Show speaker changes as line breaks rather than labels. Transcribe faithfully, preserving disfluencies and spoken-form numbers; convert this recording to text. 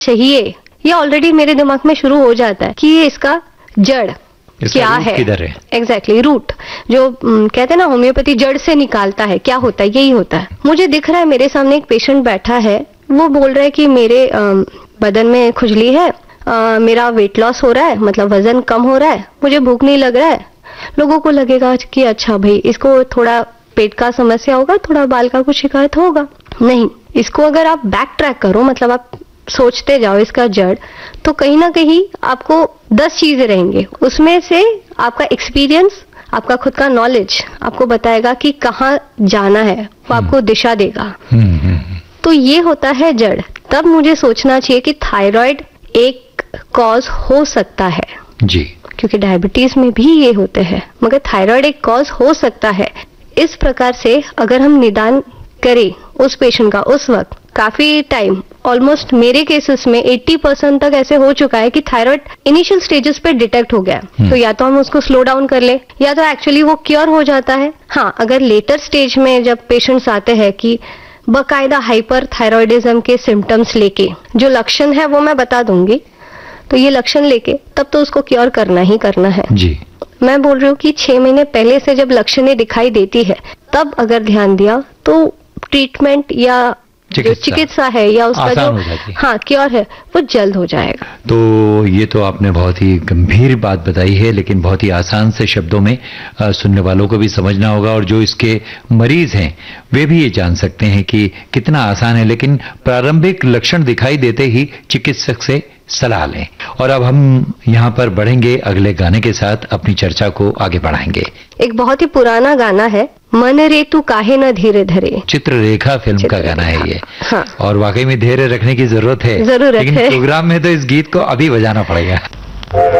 चाहिए, ये ऑलरेडी मेरे दिमाग में शुरू हो जाता है कि ये इसका जड़ क्या है,
किधर है।
एग्जैक्टली exactly, रूट जो um, कहते हैं ना होम्योपैथी जड़ से निकालता है, क्या होता है, यही होता है। मुझे दिख रहा है मेरे सामने एक पेशेंट बैठा है, वो बोल रहा है कि मेरे um, बदन में खुजली है, uh, मेरा वेट लॉस हो रहा है, मतलब वजन कम हो रहा है, मुझे भूख नहीं लग रहा है। लोगों को लगेगा कि अच्छा भाई इसको थोड़ा पेट का समस्या होगा, थोड़ा बाल का कुछ शिकायत होगा। नहीं, इसको अगर आप बैक ट्रैक करो, मतलब आप सोचते जाओ इसका जड़, तो कहीं ना कहीं आपको दस चीजें रहेंगे, उसमें से आपका एक्सपीरियंस, आपका खुद का नॉलेज आपको बताएगा कि कहाँ जाना है, वो आपको दिशा देगा। तो ये होता है जड़। तब मुझे सोचना चाहिए कि थायराइड एक कॉज हो सकता है
जी,
क्योंकि डायबिटीज में भी ये होते हैं, मगर थायराइड एक कॉज हो सकता है। इस प्रकार से अगर हम निदान करें उस पेशेंट का उस वक्त, काफी टाइम, ऑलमोस्ट मेरे केसेस में अस्सी परसेंट तक ऐसे हो चुका है कि थायराइड इनिशियल स्टेजेस पे डिटेक्ट हो गया, तो या तो हम उसको स्लो डाउन कर ले, या तो एक्चुअली वो क्योर हो जाता है। हाँ, अगर लेटर स्टेज में जब पेशेंट्स आते हैं कि बकायदा हाइपर थायराइडिज्म के सिम्टम्स लेके, जो लक्षण है वो मैं बता दूंगी, तो ये लक्षण लेके तब तो उसको क्योर करना ही करना है
जी।
मैं बोल रही हूँ कि छह महीने पहले से जब लक्षणें दिखाई देती है, तब अगर ध्यान दिया तो ट्रीटमेंट या जो चिकित्सा है या उसका जो हाँ क्योर है वो जल्द हो जाएगा।
तो ये तो आपने बहुत ही गंभीर बात बताई है, लेकिन बहुत ही आसान से शब्दों में आ, सुनने वालों को भी समझना होगा, और जो इसके मरीज हैं वे भी ये जान सकते हैं कि कितना आसान है। लेकिन प्रारंभिक लक्षण दिखाई देते ही चिकित्सक से सलाह लें। और अब हम यहाँ पर बढ़ेंगे, अगले गाने के साथ अपनी चर्चा को आगे बढ़ाएंगे।
एक बहुत ही पुराना गाना है, मन रे तू काहे न धीरे धरे,
चित्ररेखा फिल्म चित्र का गाना है ये।
हाँ।
और वाकई में धैर्य रखने की जरूरत है,
जरूरत
लेकिन
है।
प्रोग्राम में तो इस गीत को अभी बजाना पड़ेगा।